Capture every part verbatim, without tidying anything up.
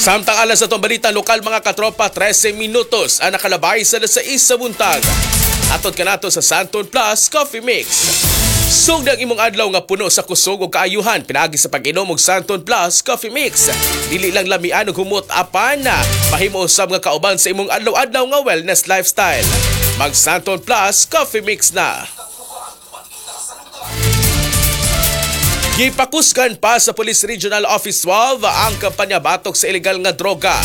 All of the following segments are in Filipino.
Samtang alas sa itong balita lokal mga katropa, trese minutos ang nakalabay sa alas sais sa buntag. Atod ka nato sa Santon Plus Coffee Mix. Sugdang imong adlaw nga puno sa kusog o kaayuhan pinagi sa pag-inom og Santon Plus Coffee Mix. Dili lang lamian og humot apan na mahimo usab nga kauban sa imong adlaw-adlaw nga wellness lifestyle. Mag Santon Plus Coffee Mix na. Gipakusgan pa sa Police Regional Office twelve ang kampanya batok sa ilegal nga droga.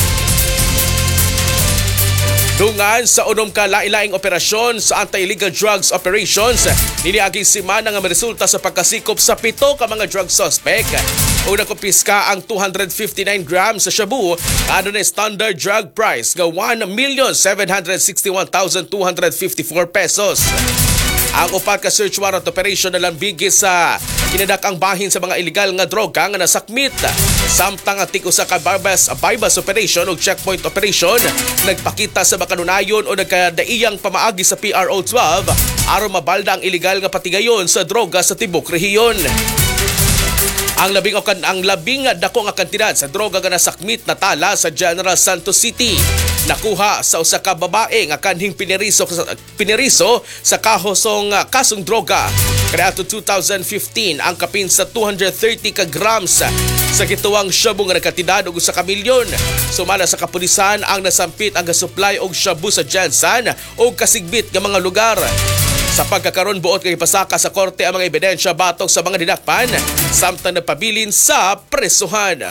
Dungan sa unom ka lain-laing operasyon sa anti-illegal drugs operations, niniaging simana nga resulta sa pagkasikop sa pito ka mga drug suspect. Una kumpiska ang two hundred fifty-nine grams sa shabu, ano na standard drug price nga one million seven hundred sixty-one thousand two hundred fifty-four pesos. Ang upat ka search warrant operation na lambigi sa kinadakang bahin sa mga illegal nga droga nga nasakmit. Samtang ang tiko sa kabarbas bypass operation o checkpoint operation nagpakita sa makanunayon o nagkadaiyang pamaagi sa P R O twelve aron mabalda ang illegal nga patigayon sa droga sa tibok rehiyon. Ang labing o ang labing dako nga kantidad sa droga nga nasakmit na tala sa General Santos City nakuha sa usa ka babae nga kanhing piniriso piniriso sa kahosong kasong droga. Kaniadto two thousand fifteen ang kapin sa two hundred thirty ka grams sa gituwang shabu nga nagkatidad og usa ka milyon. Sumala sa kapulisan ang nasampit ang supply og shabu sa Jansan o kasigbit nga mga lugar. Sa pagkakaroon buot kay pasaka sa korte ang mga ebidensya batok sa mga dinakpan samtang napabilin sa presuhan.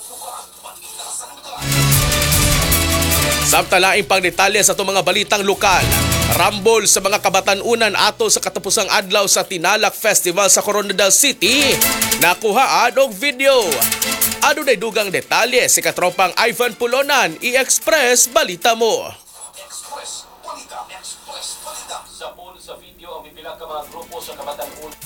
Samtalaing pang detalye sa itong mga balitang lokal. Rambol sa mga kabatanunan ato sa katapusang adlaw sa Tinalak Festival sa Coronadal City. Nakuhaan og video. Ano na dugang detalye si katropang Ivan Pulonan, i-express balita mo. Sa pool sa video ang bibilang ka mga grupo sa kabatanunan.